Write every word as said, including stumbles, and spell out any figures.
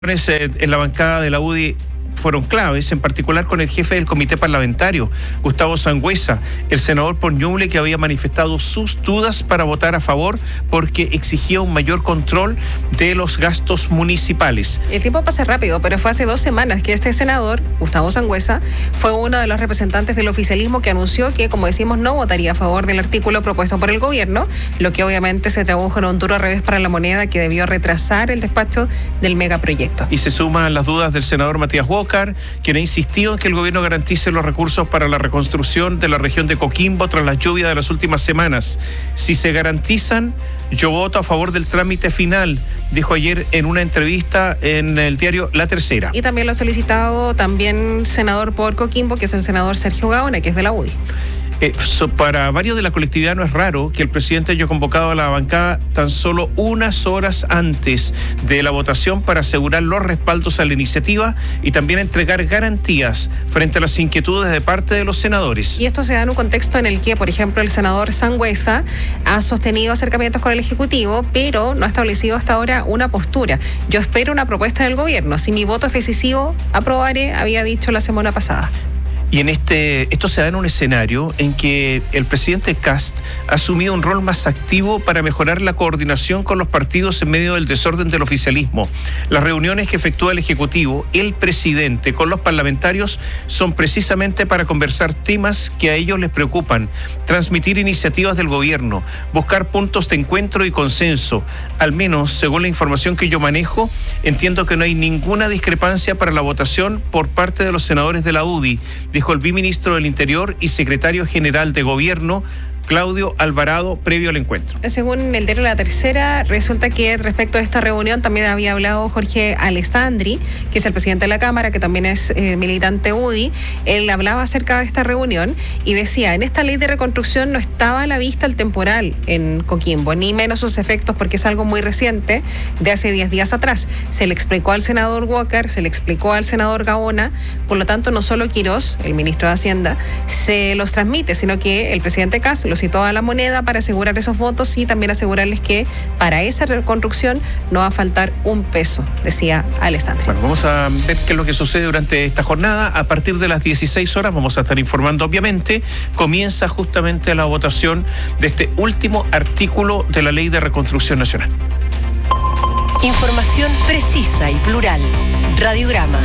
En la bancada de la U D I fueron claves, en particular con el jefe del comité parlamentario, Gustavo Sangüesa, el senador por Ñuble, que había manifestado sus dudas para votar a favor porque exigía un mayor control de los gastos municipales. El tiempo pasa rápido, pero fue hace dos semanas que este senador, Gustavo Sangüesa, fue uno de los representantes del oficialismo que anunció que, como decimos, no votaría a favor del artículo propuesto por el gobierno, lo que obviamente se tradujo en un duro revés para la moneda que debió retrasar el despacho del megaproyecto. Y se suman las dudas del senador Matías Walker, quien ha insistido en que el gobierno garantice los recursos para la reconstrucción de la región de Coquimbo tras las lluvias de las últimas semanas. Si se garantizan, yo voto a favor del trámite final, dijo ayer en una entrevista en el diario La Tercera. Y también lo ha solicitado también senador por Coquimbo, que es el senador Sergio Gaona, que es de la U D I. Eh, so, para varios de la colectividad no es raro que el presidente haya convocado a la bancada tan solo unas horas antes de la votación para asegurar los respaldos a la iniciativa y también entregar garantías frente a las inquietudes de parte de los senadores. Y esto se da en un contexto en el que, por ejemplo, el senador Sangüesa ha sostenido acercamientos con el Ejecutivo, pero no ha establecido hasta ahora una postura. Yo espero una propuesta del gobierno. Si mi voto es decisivo, aprobaré, había dicho la semana pasada. Y en este, esto se da en un escenario en que el presidente Kast ha asumido un rol más activo para mejorar la coordinación con los partidos en medio del desorden del oficialismo. Las reuniones que efectúa el Ejecutivo, el presidente con los parlamentarios son precisamente para conversar temas que a ellos les preocupan, transmitir iniciativas del gobierno, buscar puntos de encuentro y consenso. Al menos, según la información que yo manejo, entiendo que no hay ninguna discrepancia para la votación por parte de los senadores de la U D I, dijo el viceministro del Interior y secretario general de Gobierno, Claudio Alvarado, previo al encuentro. Según el diario La Tercera, resulta que respecto a esta reunión también había hablado Jorge Alessandri, que es el presidente de la Cámara, que también es eh, militante U D I. Él hablaba acerca de esta reunión y decía, en esta ley de reconstrucción no estaba a la vista el temporal en Coquimbo, ni menos sus efectos, porque es algo muy reciente, de hace diez días atrás. Se le explicó al senador Walker, se le explicó al senador Gaona, por lo tanto no solo Quirós, el ministro de Hacienda, se los transmite, sino que el presidente Kast los citó a la moneda para asegurar esos votos y también asegurarles que para esa reconstrucción no va a faltar un peso, decía Alessandro. Bueno, vamos a ver qué es lo que sucede durante esta jornada. A partir de las dieciséis horas vamos a estar informando, obviamente. Comienza justamente la votación de este último artículo de la Ley de Reconstrucción Nacional. Información precisa y plural. Radiograma.